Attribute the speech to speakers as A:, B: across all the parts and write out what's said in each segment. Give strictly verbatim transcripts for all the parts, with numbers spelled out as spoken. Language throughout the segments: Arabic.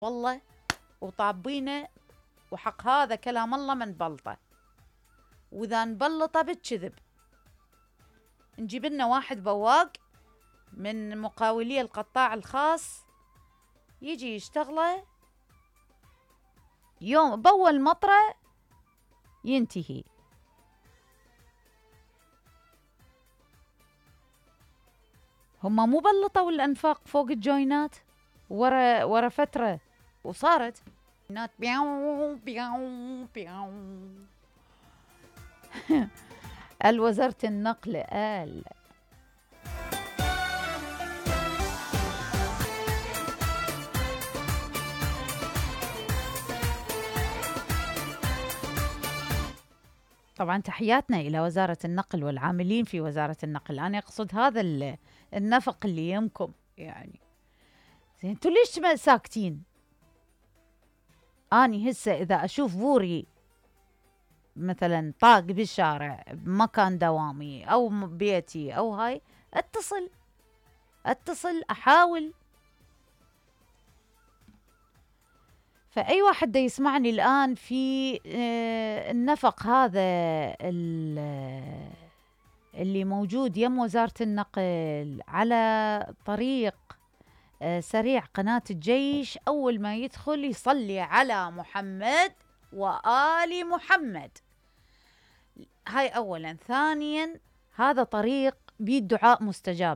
A: والله وطابينه، وحق هذا كلام الله ما نبلطه، وإذا نبلطه بالكذب نجيب لنا واحد بواق من مقاولي القطاع الخاص يجي يشتغله يوم بأول مطرة ينتهي. هم مو بلطوا الأنفاق فوق الجوينات ورا ورا فترة وصارت جوينات بياو بياو بياو. قال وزارة النقل قال طبعا تحياتنا إلى وزارة النقل والعاملين في وزارة النقل. أنا أقصد هذا النفق اللي يمكم، يعني زين انتوا ليش ما ساكتين؟ أني هسه إذا أشوف بوري مثلا طاق بالشارع بمكان دوامي أو بيتي أو هاي أتصل أتصل أحاول. فأي واحد دا يسمعني الآن في النفق هذا اللي موجود يم وزارة النقل على طريق سريع قناة الجيش، أول ما يدخل يصلي على محمد وآل محمد. هاي أولا. ثانيا هذا طريق بيد دعاء مستجاب،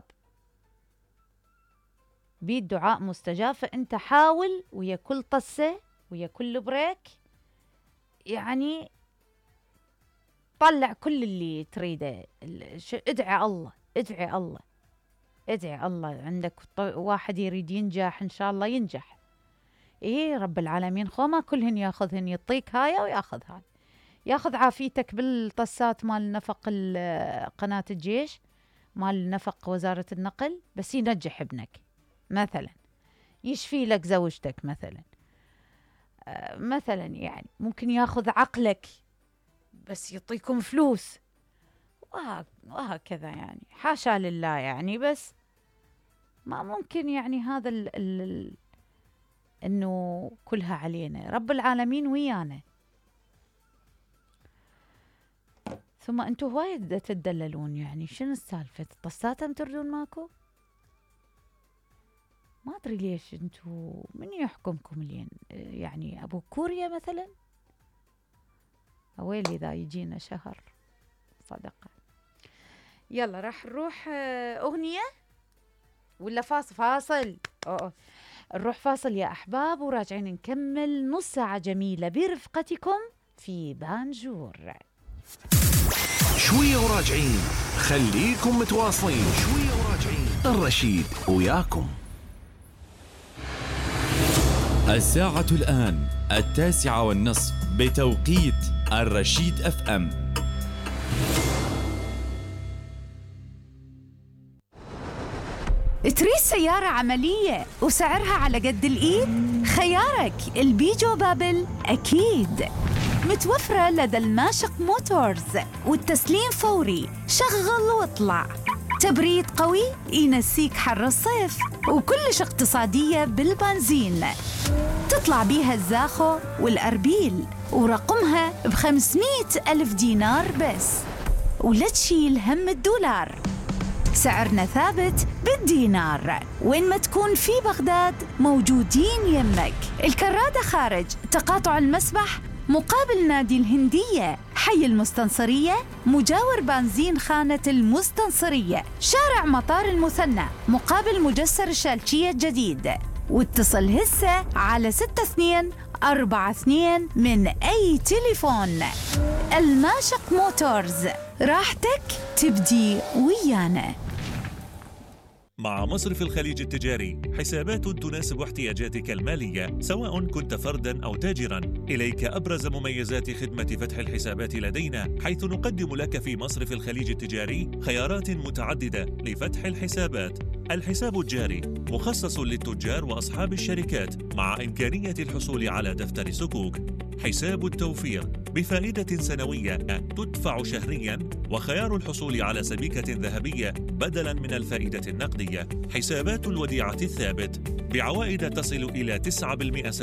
A: بيد دعاء مستجاب. فأنت حاول ويا كل طسة ويا كل بريك يعني طلع كل اللي تريده. ادعي الله ادعي الله ادعي الله. عندك واحد يريد ينجح إن شاء الله ينجح. إيه رب العالمين خو ما كلهن ياخذهن، يعطيك هاي وياخذ هاي، ياخذ عافيتك بالطسات مال نفق قناة الجيش مال نفق وزارة النقل، بس ينجح ابنك مثلا، يشفي لك زوجتك مثلا آه مثلا يعني ممكن ياخذ عقلك بس يعطيكم فلوس وهكذا يعني حاشا لله يعني. بس ما ممكن يعني هذا ال ال انه كلها علينا، رب العالمين ويانا. ثم انتم وايد تدللون، يعني شنو السالفة؟ طساتهم تردون ماكو؟ ما ادري ليش انتم من يحكمكم لين يعني ابو كوريا مثلا؟ اويلي اذا يجينا شهر صدقة. يلا راح نروح اغنية ولا فاصل؟ فاصل أوه. نروح فاصل يا احباب وراجعين نكمل نص ساعة جميلة برفقتكم في بانجور.
B: شوية وراجعين، خليكم متواصلين. شوية وراجعين، الرشيد وياكم.
C: الساعة الآن التاسعة والنصف بتوقيت الرشيد اف ام.
D: تريد سيارة عملية وسعرها على قد الإيد؟ خيارك البيجو بابل أكيد. متوفرة لدى الماشق موتورز، والتسليم فوري، شغل واطلع. تبريد قوي ينسيك حر الصيف، وكلش اقتصادية بالبنزين. تطلع بيها الزاخو والأربيل، ورقمها بخمسمية ألف دينار بس، ولا تشيل هم الدولار. سعرنا ثابت بالدينار، وين ما تكون في بغداد موجودين يمك. الكرادة خارج تقاطع المسبح مقابل نادي الهندية، حي المستنصرية مجاور بنزين خانة المستنصرية، شارع مطار المثنى مقابل مجسر الشالشية الجديد. واتصل هسه على ستة اثنين أربعة اثنين من أي تليفون. الماشق موتورز، راحتك تبدي ويانا.
E: مع مصرف الخليج التجاري حسابات تناسب احتياجاتك المالية، سواء كنت فرداً أو تاجراً. إليك أبرز مميزات خدمة فتح الحسابات لدينا، حيث نقدم لك في مصرف الخليج التجاري خيارات متعددة لفتح الحسابات. الحساب الجاري مخصص للتجار وأصحاب الشركات، مع إمكانية الحصول على دفتر سكوك. حساب التوفير بفائدة سنوية تدفع شهرياً، وخيار الحصول على سبيكة ذهبية بدلاً من الفائدة النقدية. حسابات الوديعة الثابت بعوائد تصل إلى تسعة بالمئة